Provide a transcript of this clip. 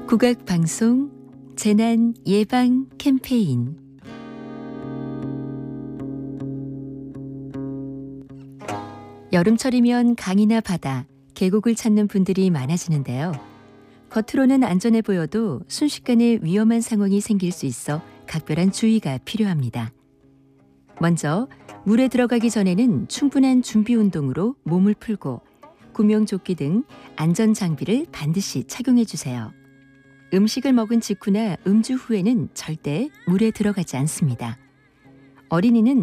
국악방송 재난 예방 캠페인. 여름철이면 강이나 바다, 계곡을 찾는 분들이 많아지는데요. 겉으로는 안전해 보여도 순식간에 위험한 상황이 생길 수 있어 각별한 주의가 필요합니다. 먼저 물에 들어가기 전에는 충분한 준비 운동으로 몸을 풀고 구명조끼 등 안전 장비를 반드시 착용해 주세요. 음식을 먹은 직후나 음주 후에는 절대 물에 들어가지 않습니다. 어린이는